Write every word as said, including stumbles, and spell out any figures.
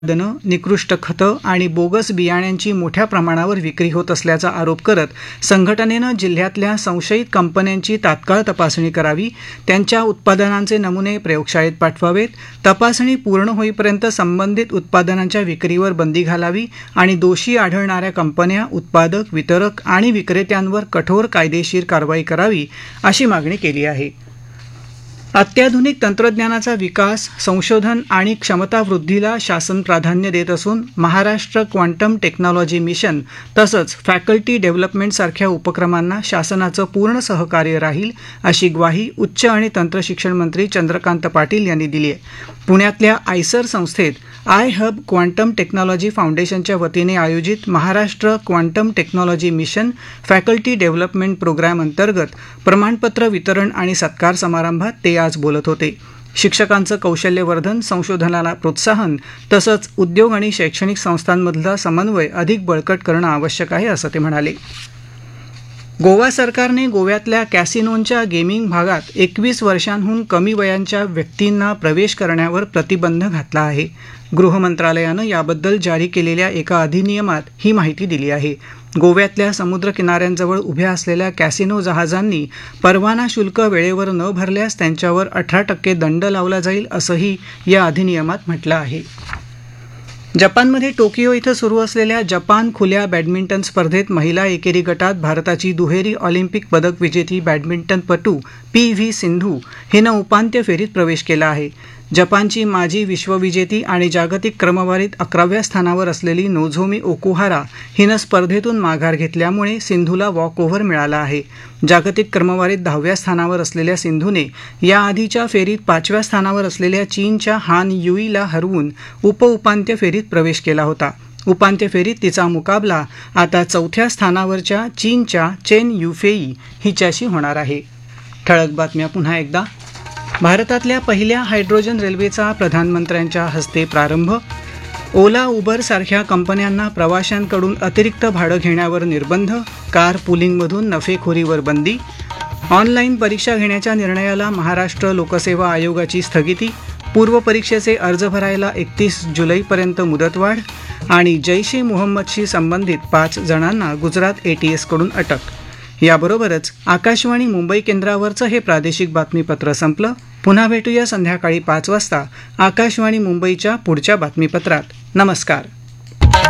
उत्पादनं, निकृष्ट खतं आणि बोगस बियाण्यांची मोठ्या प्रमाणावर विक्री होत असल्याचा आरोप करत संघटनेनं जिल्ह्यातल्या संशयित कंपन्यांची तात्काळ तपासणी करावी, त्यांच्या उत्पादनांचे नमुने प्रयोगशाळेत पाठवावेत, तपासणी पूर्ण होईपर्यंत संबंधित उत्पादनांच्या विक्रीवर बंदी घालावी आणि दोषी आढळणाऱ्या कंपन्या, उत्पादक, वितरक आणि विक्रेत्यांवर कठोर कायदेशीर कारवाई करावी अशी मागणी केली आहे. अत्याधुनिक तंत्रज्ञानाचा विकास, संशोधन आणि क्षमता वृद्धीला शासन प्राधान्य देत असून महाराष्ट्र क्वांटम टेक्नॉलॉजी मिशन तसंच फॅकल्टी डेव्हलपमेंट सारख्या उपक्रमांना शासनाचं पूर्ण सहकार्य राहील अशी ग्वाही उच्च आणि तंत्रशिक्षण मंत्री चंद्रकांत पाटील यांनी दिली आहे. पुण्यातल्या आयसर संस्थेत आय हब क्वांटम टेक्नॉलॉजी फाउंडेशनच्या वतीने आयोजित Maharashtra quantum technology mission faculty development programme अंतर्गत प्रमाणपत्र वितरण आणि सत्कार समारंभात ते आज बोलत होते. शिक्षकांचं कौशल्यवर्धन, संशोधनाला प्रोत्साहन तसंच उद्योग आणि शैक्षणिक संस्थांमधला समन्वय अधिक बळकट करणं आवश्यक आहे असं ते म्हणाले. गोवा सरकारने गोव्यातल्या कॅसिनोंच्या गेमिंग भागात एकवीस वर्षांहून कमी वयांच्या व्यक्तींना प्रवेश करण्यावर प्रतिबंध घातला आहे. गृह मंत्रालयानं याबद्दल जारी केलेल्या एका अधिनियमात ही माहिती दिली आहे. गोव्यातल्या समुद्र किनाऱ्यांजवळ उभ्या असलेल्या कॅसिनो जहाजांनी परवाना शुल्क वेळेवर न भरल्यास त्यांच्यावर अठरा टक्के दंड लावला जाईल असंही या अधिनियमात म्हटलं आहे. जपानमध्ये टोकियो इथं सुरू असलेल्या जपान खुल्या बॅडमिंटन स्पर्धेत महिला एकेरी गटात भारताची दुहेरी ऑलिम्पिक पदक विजेती बॅडमिंटनपटू पी व्ही सिंधू हिनं उपांत्य फेरीत प्रवेश केला आहे. जपानची माजी विश्वविजेती आणि जागतिक क्रमवारीत अकराव्या स्थानावर असलेली नोझोमी ओकुहारा हिनं स्पर्धेतून माघार घेतल्यामुळे सिंधूला वॉकओव्हर मिळाला आहे. जागतिक क्रमवारीत दहाव्या स्थानावर असलेल्या सिंधूने याआधीच्या फेरीत पाचव्या स्थानावर असलेल्या चीनच्या हान युईला हरवून उपउपांत्य फेरीत प्रवेश केला होता. उपांत्य फेरीत तिचा मुकाबला आता चौथ्या स्थानावरच्या चीनच्या चेन युफेई हिच्याशी होणार आहे. ठळक बातम्या पुन्हा एकदा. भारतातल्या पहिल्या हायड्रोजन रेल्वेचा प्रधानमंत्र्यांच्या हस्ते प्रारंभ. ओला, उबर सारख्या कंपन्यांना प्रवाशांकडून अतिरिक्त भाडं घेण्यावर निर्बंध. कार पुलिंगमधून नफेखोरीवर बंदी. ऑनलाईन परीक्षा घेण्याच्या निर्णयाला महाराष्ट्र लोकसेवा आयोगाची स्थगिती. पूर्वपरीक्षेचे अर्ज भरायला एकतीस जुलैपर्यंत मुदतवाढ. आणि जैश ए मोहम्मदशी संबंधित पाच जणांना गुजरात एटीएसकडून अटक. याबरोबरच आकाशवाणी मुंबई केंद्रावरचं हे प्रादेशिक बातमीपत्र संपलं. पुन्हा भेटूया संध्याकाळी पाच वाजता आकाशवाणी मुंबईच्या पुढच्या बातमीपत्रात. नमस्कार.